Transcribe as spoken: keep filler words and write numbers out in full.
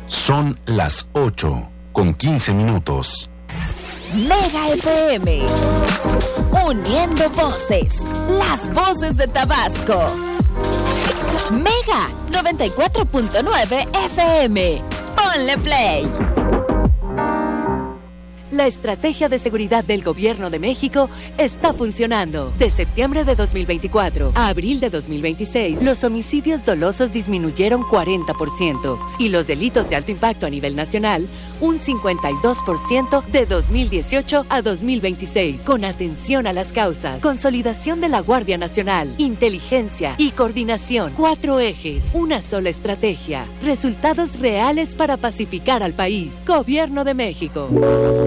Son las ocho con quince minutos. Mega F M. Uniendo voces. Las voces de Tabasco. Mega noventa y cuatro punto nueve F M. Ponle play. La estrategia de seguridad del Gobierno de México está funcionando. De septiembre de dos mil veinticuatro a abril de dos mil veintiséis, los homicidios dolosos disminuyeron cuarenta por ciento y los delitos de alto impacto a nivel nacional un cincuenta y dos por ciento de dos mil dieciocho a dos mil veintiséis. Con atención a las causas, consolidación de la Guardia Nacional, inteligencia y coordinación. Cuatro ejes, una sola estrategia. Resultados reales para pacificar al país. Gobierno de México.